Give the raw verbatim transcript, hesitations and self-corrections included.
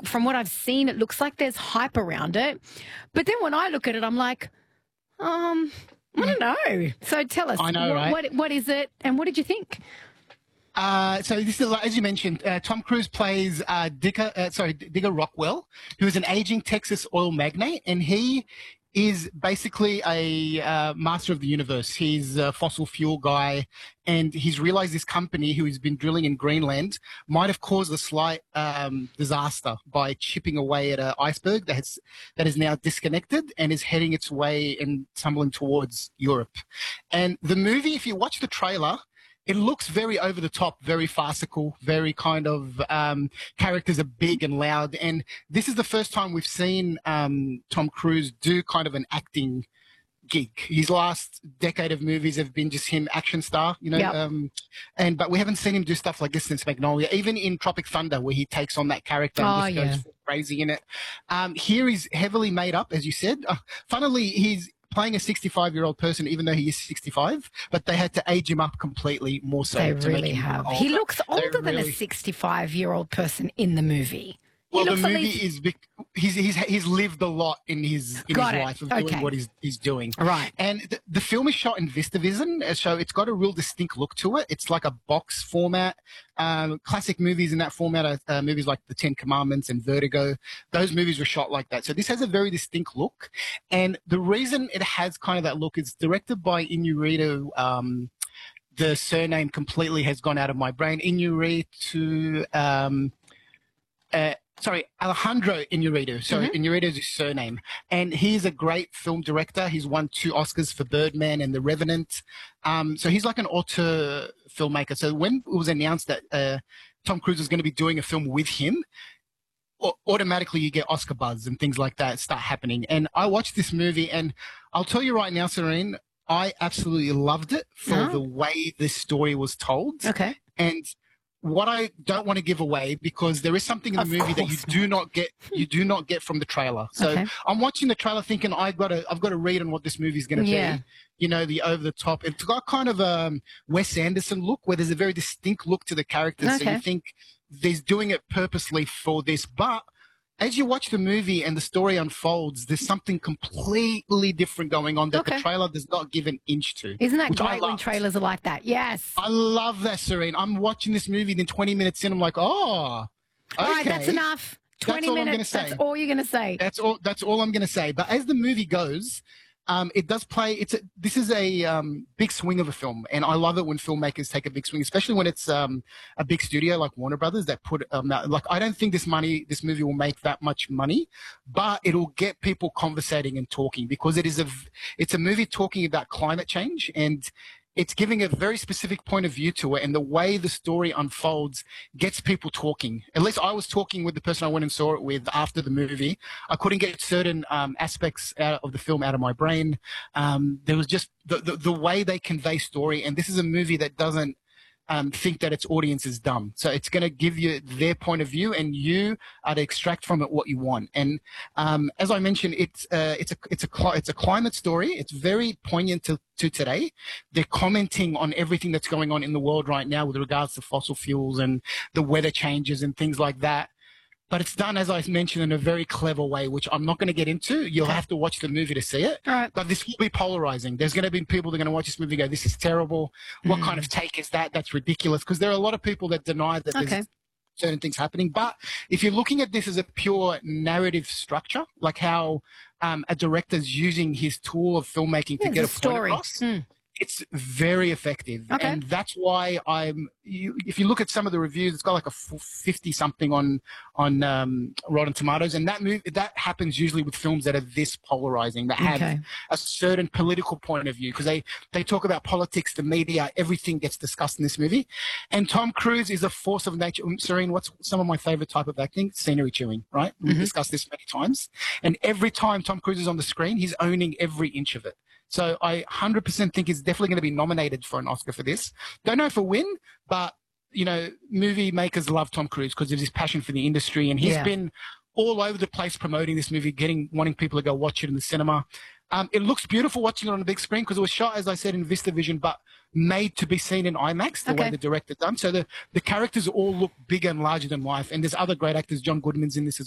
from what I've seen, it looks like there's hype around it. But then when I look at it, I'm like, um, I don't know. So tell us, I know, what, right? what, what is it and what did you think? Uh, so this is, as you mentioned, uh, Tom Cruise plays uh, Digger, uh, sorry, Digger Rockwell, who is an aging Texas oil magnate, and he is basically a uh, master of the universe. He's a fossil fuel guy, and he's realized this company, who has been drilling in Greenland, might have caused a slight um, disaster by chipping away at an iceberg that has that is now disconnected and is heading its way and tumbling towards Europe. And the movie, if you watch the trailer, it looks very over the top, very farcical, very kind of um, characters are big and loud. And this is the first time we've seen um, Tom Cruise do kind of an acting gig. His last decade of movies have been just him action star, you know. Yep. Um, and but we haven't seen him do stuff like this since Magnolia, even in Tropic Thunder, where he takes on that character and Oh, just yeah. goes crazy in it. Um, here he's heavily made up, as you said. Uh, funnily, he's playing a sixty-five-year-old person, even though he is sixty-five, but they had to age him up completely more so. They to really make him have. older. He looks older They than really- a sixty-five-year-old person in the movie. He Well, the looks at movie least- is bec- he's he's he's lived a lot in his in Got his it. life of Okay. doing what he's he's doing. Right. And the, the film is shot in VistaVision, uh, so it's got a real distinct look to it. It's like a box format. Um, classic movies in that format are uh, movies like The Ten Commandments and Vertigo. Those movies were shot like that. So this has a very distinct look. And the reason it has kind of that look is directed by Inarritu. Um, the surname completely has gone out of my brain. Inarritu. Um, uh, Sorry, Alejandro Inarritu. Sorry, Mm-hmm. Inarritu is his surname. And he's a great film director. He's won two Oscars for Birdman and The Revenant. Um, so he's like an auteur filmmaker. So when it was announced that uh, Tom Cruise was going to be doing a film with him, au- automatically you get Oscar buzz and things like that start happening. And I watched this movie, and I'll tell you right now, Serene, I absolutely loved it for Oh. the way this story was told. Okay. And what I don't want to give away, because there is something in the Of movie that you course do not get, you do not get from the trailer. So Okay. I'm watching the trailer thinking I've got to, I've got to read on what this movie is going to Yeah. be. You know, the over the top. It's got kind of a um, Wes Anderson look, where there's a very distinct look to the characters. So Okay. you think he's doing it purposely for this, but as you watch the movie and the story unfolds, there's something completely different going on that Okay. the trailer does not give an inch to. Isn't that which I great when loved. trailers are like that? Yes. I love that, Serene. I'm watching this movie, then twenty minutes in, I'm like, oh, okay. All right, that's enough. twenty all I'm gonna minutes. say. That's all you're going to say. That's all. That's all I'm going to say. But as the movie goes, um, it does play. It's a, this is a um, big swing of a film, and I love it when filmmakers take a big swing, especially when it's um, a big studio like Warner Brothers that put. Um, out- like I don't think this money, this movie will make that much money, but it'll get people conversating and talking, because it is a. v- It's a movie talking about climate change, and it's giving a very specific point of view to it, and the way the story unfolds gets people talking. At least I was talking with the person I went and saw it with after the movie. I couldn't get certain um, aspects out of the film out of my brain. Um, there was just the, the, the way they convey story, and this is a movie that doesn't um, think that its audience is dumb. So it's going to give you their point of view, and you are to extract from it what you want. And um, as I mentioned, it's uh, it's a it's a cli- it's a climate story. It's very poignant to, to today. They're commenting on everything that's going on in the world right now with regards to fossil fuels and the weather changes and things like that. But it's done, as I mentioned, in a very clever way, which I'm not going to get into. You'll have to watch the movie to see it. All right. But this will be polarizing. There's going to be people that are going to watch this movie and go, this is terrible. What Mm. kind of take is that? That's ridiculous. Because there are a lot of people that deny that Okay. there's certain things happening. But if you're looking at this as a pure narrative structure, like how um, a director's using his tool of filmmaking to Yeah, get a it's a story. point across, Mm. it's very effective. Okay. And that's why I'm, you, if you look at some of the reviews, it's got like a fifty something on, on um, Rotten Tomatoes. And that move, that happens usually with films that are this polarizing, that have Okay. a certain political point of view, because they, they talk about politics, the media, everything gets discussed in this movie. And Tom Cruise is a force of nature. Um, Serene, what's some of my favorite type of acting? Scenery chewing, right? We've Mhm. discussed this many times. And every time Tom Cruise is on the screen, he's owning every inch of it. So I one hundred percent think he's definitely going to be nominated for an Oscar for this. Don't know if a win, but, you know, movie makers love Tom Cruise because of his passion for the industry. And he's Yeah. been all over the place promoting this movie, getting wanting people to go watch it in the cinema. Um, it looks beautiful watching it on a big screen because it was shot, as I said, in VistaVision, but made to be seen in IMAX, the Okay. way the director done. So the, the characters all look bigger and larger than life. And there's other great actors. John Goodman's in this as